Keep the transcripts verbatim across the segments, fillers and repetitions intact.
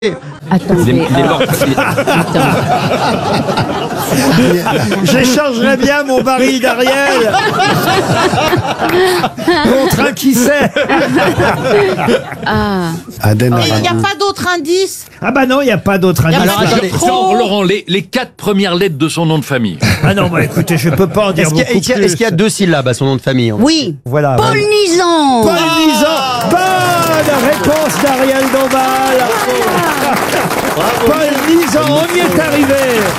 Attends, Des- mais, des euh, morts. attends. J'échangerais bien mon baril d'Ariel contre un qui sait. Ah, Aden Et il n'y a Arabou. pas d'autres indices. Ah bah non, il n'y a pas d'autre indice. Y a pas Alors de attendez, trop. Jean- Laurent, les, les quatre premières lettres de son nom de famille. Ah non, bah écoutez, je peux pas en dire Est-ce qu'il y, a- beaucoup est-ce qu'il y a- plus. est-ce qu'il y a deux syllabes à son nom de famille? oui. Voilà. Paul Nizan. Paul Nizan. Bonne réponse d'Ariel Dombal. Paul Nizan, on y est arrivé.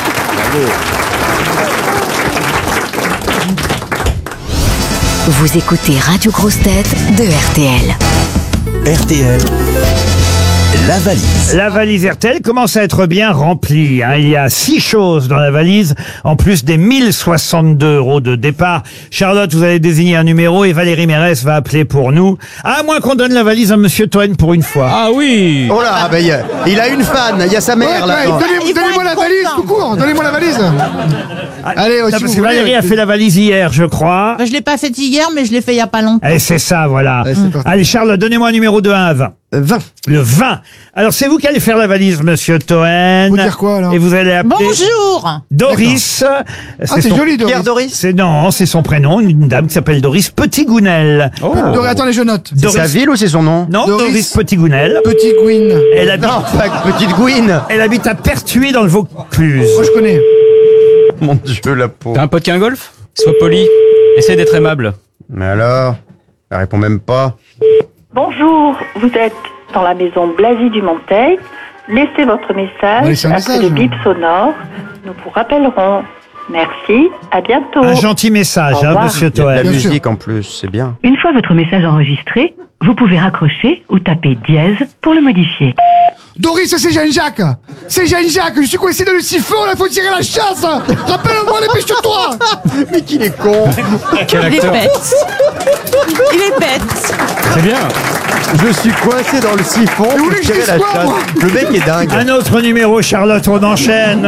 Vous écoutez Radio Grosse Tête de R T L. R T L, la valise. La valise R T L commence à être bien remplie, hein. Il y a six choses dans la valise, en plus des mille soixante-deux euros de départ. Charlotte, vous allez désigner un numéro et Valérie Mérès va appeler pour nous. À moins qu'on donne la valise à Monsieur Toen pour une fois. Ah oui. Oh là, bah, il, y a, il a une fan, il y a sa mère là. ouais, Donnez- Ils vont Donnez-moi être la valise, contents. tout court. Donnez-moi la valise. Allez, Non, aussi, parce vous que voulez, Valérie a avec- fait la valise hier, je crois. Je l'ai pas faite hier, mais je l'ai fait il y a pas longtemps. Et c'est ça, voilà. Allez, c'est parti. Allez, Charlotte, donnez-moi un numéro de un à vingt. Euh, vingt. Le vingt. Alors, c'est vous qui allez faire la valise, Monsieur Toen. Vous dire quoi, alors Et vous allez appeler Bonjour. Doris. Ah, c'est son- joli, Doris. Pierre Doris. C'est non, c'est son prénom, une dame qui s'appelle Doris Petitgounel. Oh. Doris, attendez, je note. C'est sa ville ou c'est son nom? Non, Doris. Doris Petitgounel. Petit Gwyn. Elle habite, Non, pas Petite Gouine. elle habite à Pertuis dans le Vaucluse. Moi, je connais. Mon Dieu, la peau. T'as un pote qui a un golf? Sois poli. Essaye d'être aimable. Mais alors, elle répond même pas. Bonjour, vous êtes dans la maison Blazy du Monteil. Laissez votre On va message laisser un après message. le bip sonore. Nous vous rappellerons. Merci, à bientôt. Un gentil message, Au hein, revoir. Monsieur Il y a de la Toen. Bien sûr. musique en plus, c'est bien. Une fois votre message enregistré, vous pouvez raccrocher ou taper dièse pour le modifier. Doris, c'est Jean-Jacques. C'est Jean-Jacques. Je suis coincé dans le siphon, là, faut tirer la chasse. Rappelle-moi, dépêche-toi. Mais qu'il est con. Quel Il est acteur. bête. Il est bête. C'est bien. Je suis coincé dans le siphon, vous voulez faut que je tirer la dise quoi, chasse. moi Le mec est dingue. Un autre numéro, Charlotte, on enchaîne.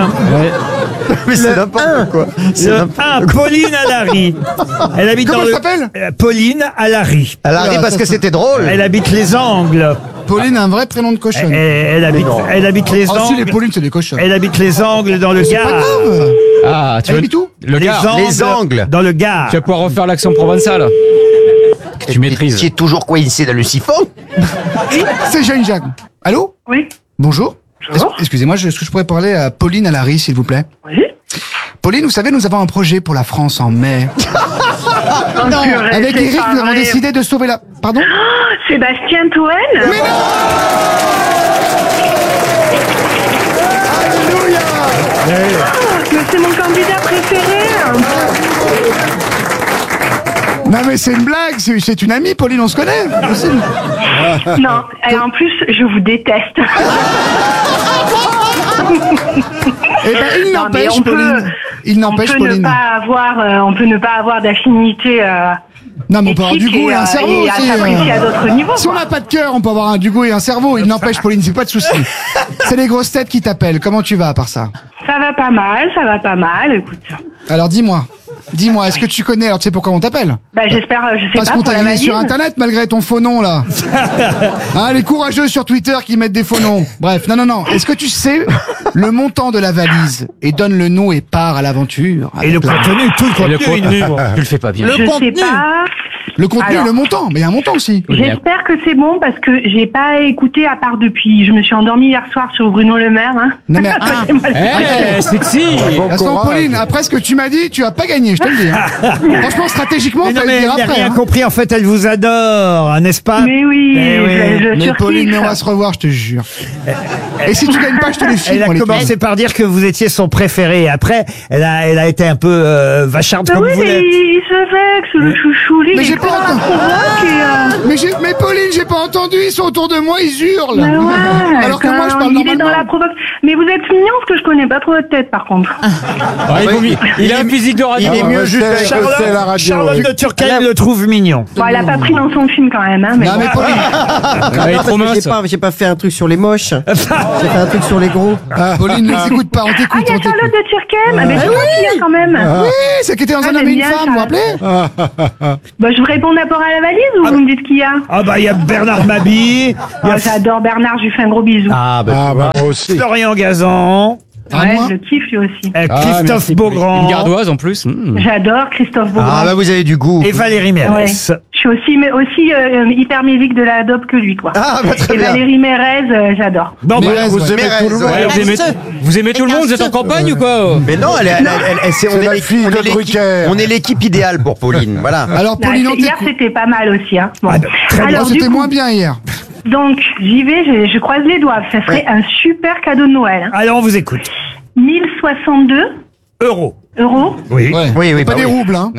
Mais c'est n'importe quoi. C'est Le n'importe un, Pauline Alary. Elle habite Comment dans elle le... s'appelle Euh, Pauline Alary. Elle arrive parce que c'était drôle. Elle habite les Angles. Pauline a un vrai prénom de Elle, cochonne. elle habite, non. elle habite les Oh, si, les Angles. Paulines, c'est des cochons. Elle habite les Angles dans le C'est pas Gard. grave. Ah, tu Elle vas... habite où? Le Les gars. Les Angles. Dans le Gard. Tu vas pouvoir refaire l'accent provençal. Que tu maîtrises. Tu es toujours coincé dans le siphon. C'est Jean-Jacques. Allô? Oui. Bonjour. Est-ce- Excusez-moi, je- est-ce que je pourrais parler à Pauline Alary, s'il vous plaît? Oui. Pauline, vous savez, nous avons un projet pour la France en mai. Non, Avec Eric, nous avons décidé de sauver la... Pardon? Sébastien Toen. Mais non! Alléluia! Mais c'est mon candidat préféré. Non mais c'est une blague, c'est c'est une amie, Pauline, on se connaît. Possible. Non, et en plus, je vous déteste. Eh ben, il Non, mais n'empêche, on peut- Pauline. Il On n'empêche, peut ne Pauline. pas avoir, euh, on peut ne pas avoir d'affinité. Euh, Non, mais on peut avoir du éthique goût et et, un euh, cerveau et à aussi. s'apprécier à d'autres niveaux, Si on quoi. n'a pas de cœur, on peut avoir un, du goût et un cerveau. Il n'empêche, Pauline, c'est pas de souci. C'est les grosses têtes qui t'appellent. Comment tu vas à part ça? Ça va pas mal, ça va pas mal. Écoute, Alors dis-moi, dis-moi, est-ce que tu connais? Alors tu sais pourquoi on t'appelle? bah j'espère, je sais Parce pas qu'on pour t'a la vu valise. sur Internet malgré ton faux nom là. Hein, les courageux sur Twitter qui mettent des faux noms. Bref, non, non, non. Est-ce que tu sais le montant de la valise et donne le nom et part à l'aventure? Et le avec la- contenu, tout le Et le contenu. contenu. Tu le fais pas bien. Le Je contenu. sais pas. Le contenu, Alors. le montant. Mais il y a un montant aussi. Oui, mais- J'espère que c'est bon parce que j'ai pas écouté à part depuis. Je me suis endormie hier soir sur Bruno Le Maire. Hein. Non mais Eh, sexy. Attends, Pauline, après ce que tu m'as dit, tu as pas gagné, je te le dis. hein. Franchement, stratégiquement, Mais non, fallait mais le elle dire n'a après. rien hein. compris. En fait, elle vous adore, n'est-ce pas? Mais oui, Mais oui. je, je Mais surkiffe. Pauline, mais on va se revoir, je te jure. Et si tu gagnes pas, je te les file. Elle a moi, les commencé par dire que vous étiez son préféré. Après, elle a, elle a été un peu euh, vacharde Bah comme oui, vous mais l'êtes. il se vexe, le chouchou. Lui, Mais il j'ai est pas pas entendu. provoque et, euh, Mais, j'ai- mais Pauline, j'ai pas entendu, ils sont autour de moi, ils hurlent. bah ouais, Alors que quand moi, je parle il est dans normalement. la provoque. Mais vous êtes mignon parce que je connais pas trop votre tête par contre. Ah, il, vaut mieux- il a un physique de radio. Il est mieux juste avec Charlotte, la radio. Charlotte de Turckheim le trouve mignon. Bon, elle a pas pris dans son film quand même, hein. Mais Non, bon. mais Pauline, Ah, il est parce trop que mince. J'ai pas, j'ai pas fait un truc sur les moches. J'ai fait un truc sur les gros. Pauline, ne t'écoute pas, on Ah, t'écoute, il y a on Charlotte t'écoute. de Turckheim. Ah, ben, c'est moi qui viens quand même. Oui, c'est qui était dans Ah, un homme j'aime et une bien femme, vous vous rappelez Bah, je vous réponds d'abord à la valise ou vous me dites qui y a? Ah bah il y a Bernard Mabille, il y Oh, a j'adore Bernard, je lui fais un gros bisou. Ah, bah, Ah, bah, moi aussi. Florian Gazan, Ah, ouais, moi je le kiffe lui aussi. euh, Ah, Christophe merci. Beaugrand Une gardoise en plus. Mmh. J'adore Christophe Beaugrand. ah, bah, vous avez du goût. et Valérie Ouais. Mérès. Je suis aussi, mais aussi euh, hyper musique de la dope que lui, quoi. Ah, bah, très Et bien. Valérie Mérez, euh, j'adore. Bon, bah, Mérez, Vous ouais. aimez Mérez, tout le monde. ouais. Ouais, vous aimez, vous aimez tout le monde, vous êtes en campagne ou quoi? Mais non, elle est, elle, elle, elle- c'est- on C'est est la l'équipe- fille on de est l'équipe- Drucker. on est l'équipe idéale pour Pauline. Voilà. Alors, Là, Pauline, on hier, t'écoute. c'était pas mal aussi, hein. Bon. Ah, bah, très bien. Oh, Alors, du c'était coup, moins bien hier. donc, j'y vais, je, je croise les doigts. Ça serait un super cadeau de Noël. Hein. Alors on vous écoute. mille soixante-deux Euros. euros. Oui. Ouais. Oui, oui, Pas bah des oui. roubles, hein.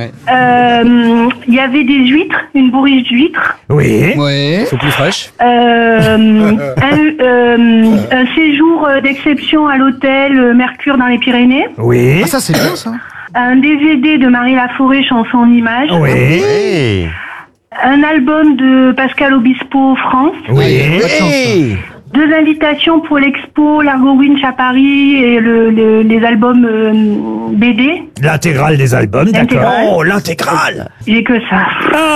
Euh, Il y avait des huîtres, une bourriche d'huîtres. Oui. Ouais. Faut plus fraîche. Euh, un, euh, un séjour euh, d'exception à l'hôtel euh, Mercure dans les Pyrénées. Oui. Ah, ça, c'est bien, ça. Un D V D de Marie Laforêt, chanson en images. Oui. Hey. Un album de Pascal Obispo, France. Oui. Hey. Deux invitations pour l'expo Largo Winch à Paris et le, le- les albums euh, B D. L'intégrale des albums, d'accord. L'intégrale. Oh, l'intégrale. J'ai que ça.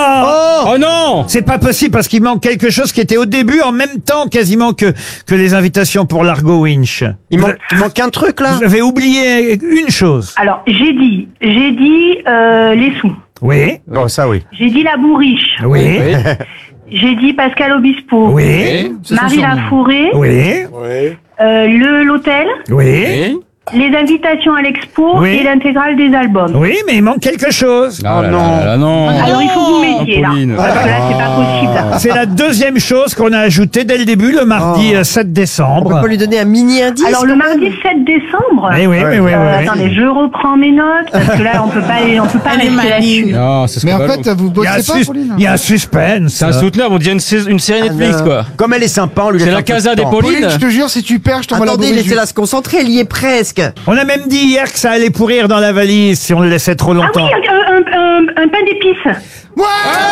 Ah Oh non! C'est pas possible parce qu'il manque quelque chose qui était au début en même temps quasiment que, que les invitations pour l'Argo Winch. Il Vous, manque, il manque un truc là. vous avez oublié une chose. Alors, j'ai dit, j'ai dit euh, les sous. Oui. Bon, ça oui. J'ai dit la bourriche. Oui. J'ai dit Pascal Obispo. Oui. C'est son Marie surnom. Laforêt. Oui. Oui. Euh, le l'hôtel. Oui. Les invitations à l'expo Oui. et l'intégrale des albums. Oui, mais il manque quelque chose. Oh non. non. Alors il faut que vous m'aidiez là. Pauline. Parce que là c'est pas possible. là. C'est la deuxième chose qu'on a ajoutée dès le début, le mardi euh, sept On peut décembre. pas lui donner un mini indice. Alors le quand même mardi sept décembre. Oui, oui, oui, oui, Euh, oui. attendez, je reprends mes notes parce que là on peut pas on peut pas Elle est rester maligne. là-dessus. Non, c'est ce Mais qu'on en va- fait, vous Il y a un, bossez pas, sus- Pauline. il y a un suspense. c'est un souteneur, on dirait une, sais- une série Netflix Ah, non. quoi. Comme elle est sympa, on lui C'est laisse la un peu de casa des temps. Paulines. Pauline, je te jure, si tu perds, je t'envoie la Attendez, bourriche. laissez-la se concentrer, elle y est presque. On a même dit hier que ça allait pourrir dans la valise si on le laissait trop Ah longtemps. oui, un, un, un, un pain d'épices. Ouais.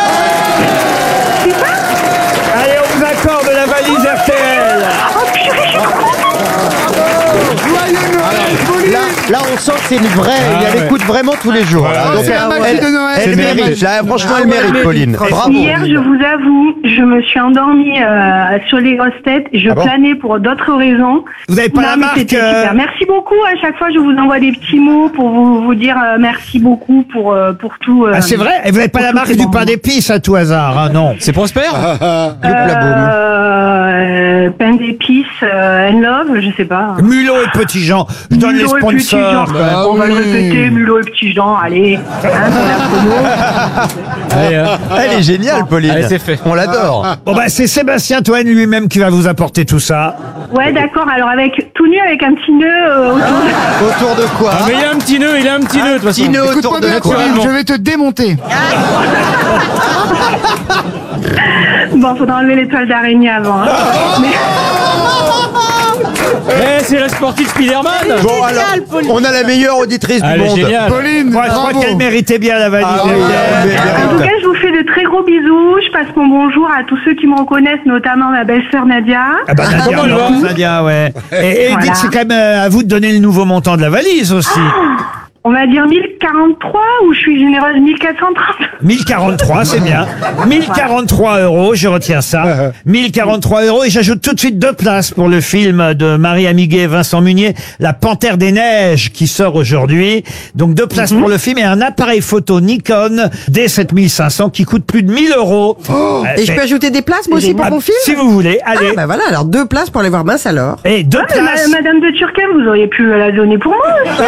C'est ça? Allez, on vous accorde la valise R T L. Oh purée, je suis Joyeux Noël, Pauline. Là, là, on sent que c'est une vraie. Ah, elle ouais. écoute vraiment tous les jours. là. Ah, Donc, c'est la elle, magie elle- de Noël. elle C'est mérite. mérite. Là, franchement, Ah elle ouais, mérite, elle Pauline. mérite. Bravo. Hier, je vous avoue, je me suis endormie euh, sur les grosses têtes. Je Ah bon planais pour d'autres raisons. Vous n'avez pas Non, la mais marque c'était euh, super. Merci beaucoup. À chaque fois, je vous envoie des petits mots pour vous, vous dire euh, merci beaucoup pour, euh, pour tout. euh, Ah, c'est vrai. Et vous n'avez pas la pour marque tout, du c'est pain bon. d'épices à tout hasard, hein, non. C'est Prosper? Euh, pain d'épices, euh, and love, je sais pas. Mulot et Petit Jean. Je donne Mulot et les Petit Jean. sponsors. Bah On va le oui. répéter, Mulot et Petit Jean, allez. Hein, pour la promo. Allez, euh, Elle est géniale, Pauline. Allez, c'est fait. On l'adore. Bon bah c'est Sébastien Toen lui-même qui va vous apporter tout ça. Ouais, d'accord. Alors, avec tout nu, avec un petit nœud euh, autour de... Autour de quoi Ah, mais il a un petit nœud, il a un petit nœud de toute façon. Petit nœud Écoute autour pas de bien, quoi Pauline, je vais te démonter. Bon, faudra enlever l'étoile d'araignée avant. Hein. Mais... Eh, c'est la sportive Spider-Man. Bon, alors, on a la meilleure auditrice Elle du est monde. géniale. Pauline, Moi je crois bravo. qu'elle méritait bien la valise. Ah oui, R T L. elle En tout mérite. cas, je vous fais de très gros bisous. Je passe mon bonjour à tous ceux qui me reconnaissent, notamment ma belle-sœur Nadia. Ah bah Nadia, Comment elle va alors, Nadia, ouais. Et, et Voilà. dites, c'est quand même euh, à vous de donner le nouveau montant de la valise aussi. On va dire mille quarante-trois ou je suis généreuse mille quatre cent trente. mille quarante-trois, c'est bien. mille quarante-trois euros, je retiens ça. mille quarante-trois euros et j'ajoute tout de suite deux places pour le film de Marie Amiguet et Vincent Munier, La Panthère des Neiges, qui sort aujourd'hui. Donc deux places pour le film et un appareil photo Nikon D sept mille cinq cents qui coûte plus de mille euros. Euh, Et je c'est- peux ajouter des places, moi aussi, pour Ah, mon film? si vous voulez, allez. Ah, bah voilà, alors deux places pour aller voir Mince alors. Et deux Ah, mais ma- places. Madame de Turquem, vous auriez pu la donner pour moi aussi.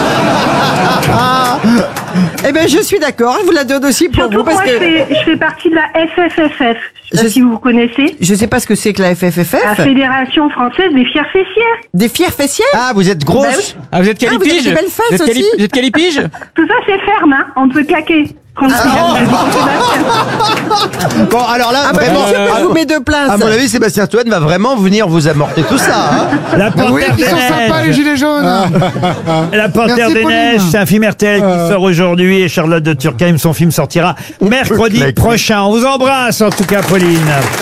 Eh ben, je suis d'accord, je vous la donne aussi pour Surtout vous que parce moi, je, que fais, je fais partie de la F F F F. Je sais pas Je- si vous connaissez. je sais pas ce que c'est que la F F F La F. Fédération Française des Fiers Fessiers. Des fiers fessiers? Ah, vous êtes grosse. Ah, vous êtes Ah, vous avez calipige? des belles fesses Vous êtes cali- aussi. vous êtes calipige? Tout ça, c'est ferme, hein. On peut claquer. Comme ça, elle dit Bon, alors là, Ah bah, vraiment, monsieur, à, je vous mets deux places. à mon avis, Sébastien Toen va vraiment venir vous amorter tout ça. Hein. La Ah oui, Panthère ils des sont sympas les Neiges. gilets jaunes. La Panthère Merci, des Pauline. Neiges, c'est un film R T L qui sort aujourd'hui et Charlotte de Turckheim, son film sortira mercredi claquer. prochain. On vous embrasse en tout cas, Pauline.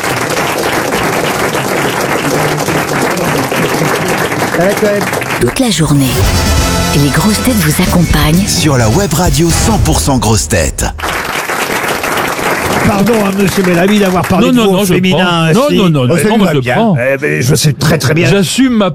Toute la journée, les grosses têtes vous accompagnent Sur la web radio cent pour cent grosses têtes. Pardon, hein, monsieur Bellamy, d'avoir parlé Non, de non, vous non, au je féminin. prends. Non, ainsi. non, non, Oh, non, ça non, lui moi, va je le bien. prends. Eh ben, je sais très très bien. J'assume ma